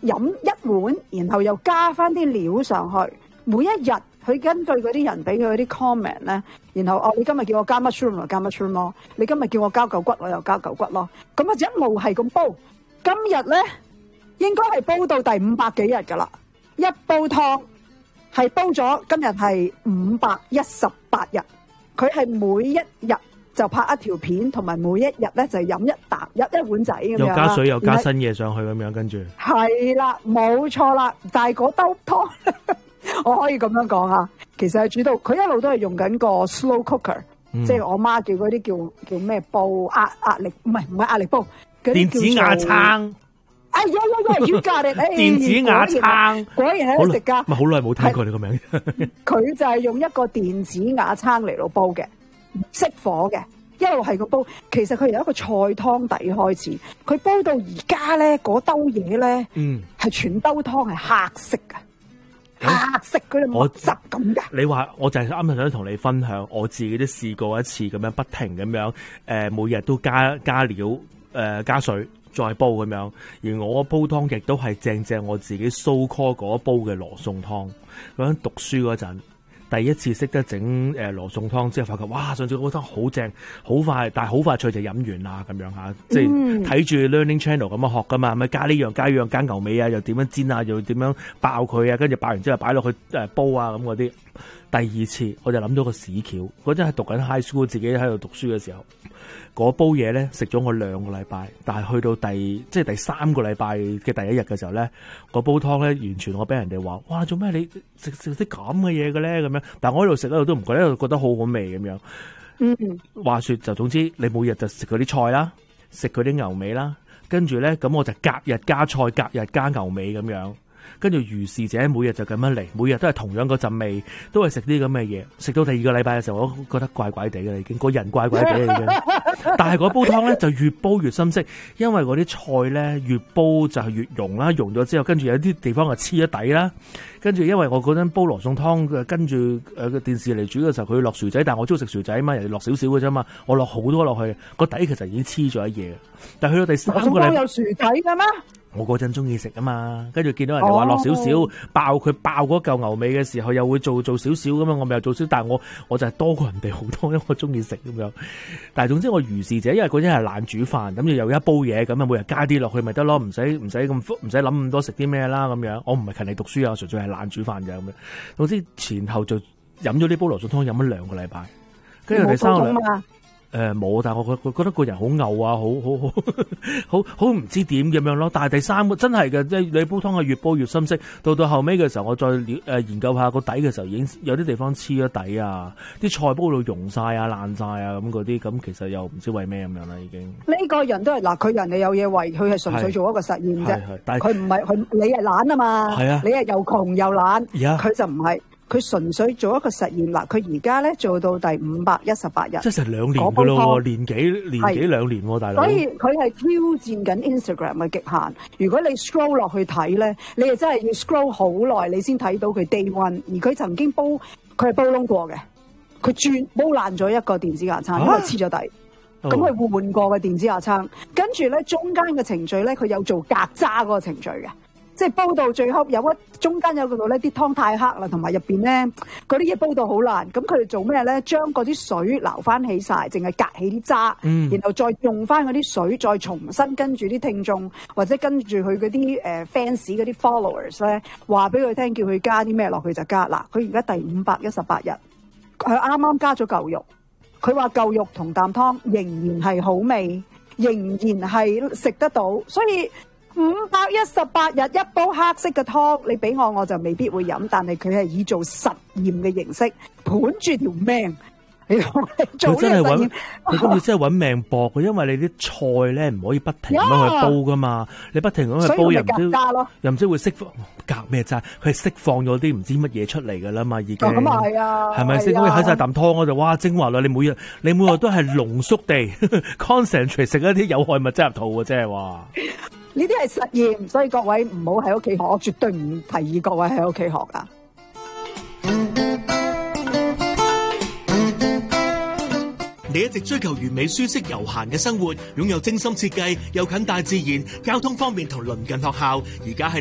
飲一碗，然後又加翻啲料上去。每一日佢根據嗰啲人俾佢嗰啲 comment 咧，然後你今日叫我加 mushroom 就加 mushroom 咯，你今日叫我加嚿骨我又加嚿骨咯，咁啊一路係咁煲。今日咧應該係煲到第500幾日噶啦，一煲湯係煲咗，今日係518日，佢係每一日就拍一條片，同埋每一日咧就飲一碗仔咁樣啦， 又加水又加新嘢上去咁樣，跟住係啦，冇錯啦。但係嗰兜湯我可以咁樣講啊，其實係煮到佢一路都係用緊個 slow cooker，即係我媽叫嗰啲叫咩煲壓力，唔係壓力煲， 電子瓦撐。 哎呀，you got it！ 電子瓦撐， 果然喺度食㗎。 好耐冇聽過你個名。 佢就係用一個電子瓦撐嚟到煲嘅，熄火嘅，一路係個煲。其實佢由一個菜湯底開始，佢煲到而家咧，嗰兜嘢咧，係全兜湯係黑色㗎。黑色嗰啲墨汁咁嘅。你話我就係啱啱想同你分享，我自己都試過一次咁樣，不停咁樣每日都加料加水再煲咁樣，而我煲湯亦都係正我自己 so call 嗰煲嘅羅宋湯。嗰陣讀書嗰陣，第一次識得整羅宋湯之後，發覺哇！上次嗰湯好正，好快，但係好快脆就飲完啦咁樣嚇，即係睇住 Learning Channel 咁樣學噶嘛，咪加呢樣加呢樣加牛尾啊，又點樣煎啊，又點樣爆佢啊，跟住爆完之後擺落去煲啊咁嗰啲。第二次我就諗咗個屎橋，嗰陣係讀緊 high school，自己喺度讀書嘅時候，嗰煲嘢咧食咗我2個禮拜，但係去到第3個禮拜嘅第一日嘅時候咧，嗰煲湯咧完全我俾人哋話，哇，做咩你食啲咁嘅嘢嘅咧咁樣，但係我喺度食嗰度都唔覺得，覺得好好味咁樣。話說就總之你每日就食嗰啲菜啦，食嗰啲牛尾啦，跟住咧咁我就隔日加菜，隔日加牛尾咁樣。跟住如是者每日就咁樣嚟，每日都係同樣嗰陣味，都係食啲咁嘅嘢。食到第2個禮拜嘅時候，我都覺得怪怪地嘅啦，已經個人怪怪地啦已經。但係嗰煲湯咧就越煲越深色，因為嗰啲菜咧越煲就係越溶啦，溶咗之後跟住有啲地方就黐咗底啦。跟住因為我嗰陣煲羅宋湯，跟住個電視嚟煮嘅時候，佢落薯仔，但係我中意食薯仔啊嘛，人哋落少少嘅啫嘛，我落好多落去，個底其實已經黐咗一嘢。但係去到第3個禮拜，有薯仔嘅咩？我嗰陣中意食啊嘛，跟住見到人哋話落少少爆佢爆嗰嚿牛尾嘅時候，又會做少少咁樣，我咪又做少，但係我就係多過人哋好多，因為我中意食咁樣。但係總之我如是者，因為嗰陣係懶煮飯，咁就又一煲嘢，咁啊每日加啲落去咪得咯，唔使諗咁多食啲咩啦咁樣。我唔係勤力讀書啊，純粹係懶煮飯咋咁樣。總之前後就飲咗呢煲羅宋湯，飲咗2個禮拜，跟住第3個禮拜。冇，但係我覺得個人好嘔啊，好唔知點咁樣咯。但係第3個真係嘅，即係你煲湯係越煲越深色，到後尾嘅時候，我再研究下個底嘅時候，已經有啲地方黐咗底啊，啲菜煲到溶晒啊、爛晒啊咁嗰啲，咁其實又唔知為咩咁樣啦，已經。呢個人都係嗱，佢人哋有嘢為，佢係純粹做一個實驗啫。但係佢唔係佢，你係懶啊嘛，你係又窮又懶，佢就唔係。佢純粹做一個實驗啦，佢而家咧做到第518日， 即係成2年噶咯，年幾2年喎，大佬。所以佢係挑戰緊 Instagram 嘅極限。如果你 scroll 落去睇咧，你係真係要 scroll 好耐，你先睇到佢 day one。而佢曾經佢係煲窿過嘅，佢煲爛咗一個電子瓦撐，因為黐咗底。咁佢換過嘅電子瓦撐，跟住咧中間嘅程序咧，佢有做隔渣嗰個程序嘅。即係煲到最後中間有嗰度咧啲湯太黑啦，同埋入邊咧嗰啲嘢煲到好爛，咁佢哋做咩咧？將嗰啲水撈翻起晒，淨係隔起啲渣，然後再用翻嗰啲水，再重新跟住啲聽眾或者跟住佢嗰啲fans 嗰啲 followers 咧，話俾佢聽，叫佢加啲咩落去就加。嗱，佢而家第518日，佢啱啱加咗嚿肉，佢話嚿肉同啖湯仍然係好味，仍然係食得到，所以。518日一煲黑色嘅湯，你俾我就未必會飲，但係佢係以做實驗嘅形式，盤住條命做呢個實驗。 佢今次真係揾命搏嘅，因為你啲菜咧唔可以不停咁樣去煲噶嘛，你不停咁去煲又唔知會釋放隔咩渣，佢係釋放咗啲唔知乜嘢出嚟噶啦嘛，已經。咁啊係啊，係咪先？咁喺晒啖湯嗰度，哇精華啦！你每日都係濃縮地concentrate 食一啲有害物質入肚嘅啫，哇！ 呢啲係實驗，所以各位唔好喺屋企學，我絕對唔提議各位喺屋企學噶。 你一直追求完美、舒適、悠閒嘅生活，擁有精心設計又近大自然，交通方面同鄰近學校，而家係